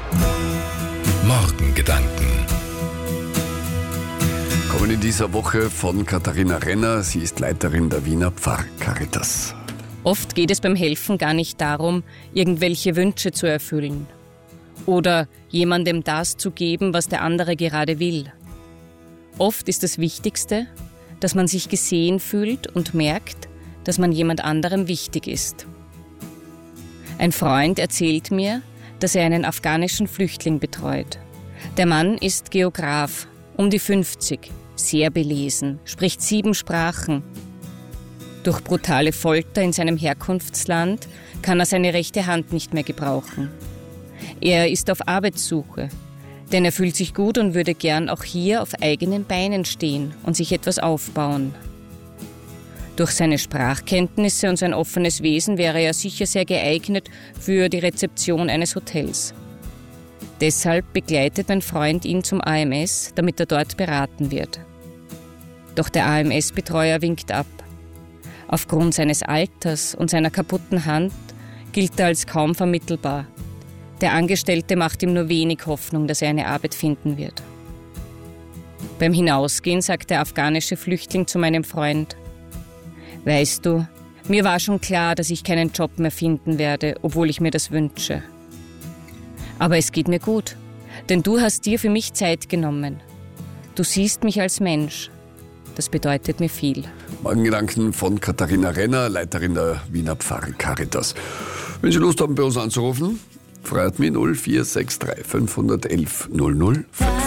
Morgengedanken. Kommen in dieser Woche von Katharina Renner. Sie ist Leiterin der Wiener Pfarrcaritas. Oft geht es beim Helfen gar nicht darum, irgendwelche Wünsche zu erfüllen oder jemandem das zu geben, was der andere gerade will. Oft ist das Wichtigste, dass man sich gesehen fühlt und merkt, dass man jemand anderem wichtig ist. Ein Freund erzählt mir, dass er einen afghanischen Flüchtling betreut. Der Mann ist Geograf, um die 50, sehr belesen, spricht 7 Sprachen. Durch brutale Folter in seinem Herkunftsland kann er seine rechte Hand nicht mehr gebrauchen. Er ist auf Arbeitssuche, denn er fühlt sich gut und würde gern auch hier auf eigenen Beinen stehen und sich etwas aufbauen. Durch seine Sprachkenntnisse und sein offenes Wesen wäre er sicher sehr geeignet für die Rezeption eines Hotels. Deshalb begleitet mein Freund ihn zum AMS, damit er dort beraten wird. Doch der AMS-Betreuer winkt ab. Aufgrund seines Alters und seiner kaputten Hand gilt er als kaum vermittelbar. Der Angestellte macht ihm nur wenig Hoffnung, dass er eine Arbeit finden wird. Beim Hinausgehen sagt der afghanische Flüchtling zu meinem Freund: Weißt du, mir war schon klar, dass ich keinen Job mehr finden werde, obwohl ich mir das wünsche. Aber es geht mir gut, denn du hast dir für mich Zeit genommen. Du siehst mich als Mensch. Das bedeutet mir viel. Morgengedanken von Katharina Renner, Leiterin der Wiener Pfarrcaritas. Wenn Sie Lust haben, bei uns anzurufen, freut mich 0463 511 005.